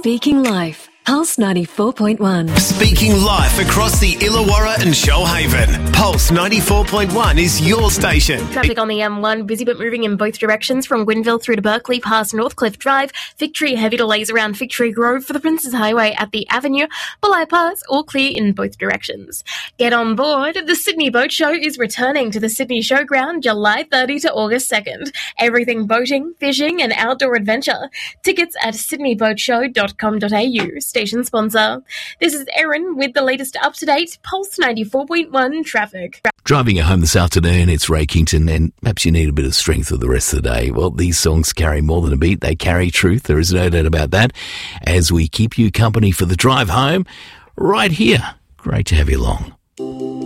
Speaking Life, Pulse 94.1. Speaking life across the Illawarra and Shoalhaven. Pulse 94.1 is your station. Traffic on the M1, busy but moving in both directions from Gwynville through to Berkeley past Northcliffe Drive. Victory, heavy delays around Victory Grove for the Princes Highway at the Avenue. Bulli Pass, all clear in both directions. Get on board. The Sydney Boat Show is returning to the Sydney Showground July 30 to August 2nd. Everything boating, fishing and outdoor adventure. Tickets at sydneyboatshow.com.au. Station sponsor. This is Erin with the latest up-to-date Pulse 94.1 traffic. Driving you home this afternoon, it's Ray Kington, and perhaps you need a bit of strength for the rest of the day. Well, these songs carry more than a beat. They carry truth. There is no doubt about that. As we keep you company for the drive home, right here. Great to have you along.